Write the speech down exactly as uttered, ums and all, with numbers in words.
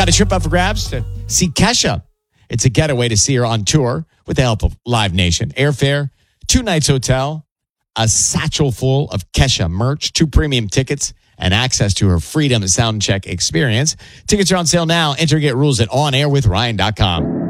Got a trip up for grabs to see Kesha. It's a getaway to see her on tour with the help of Live Nation. Airfare, two nights hotel, a satchel full of Kesha merch, two premium tickets, and access to her Freedom Soundcheck experience. Tickets are on sale now. Enter and get rules at on air with ryan dot com.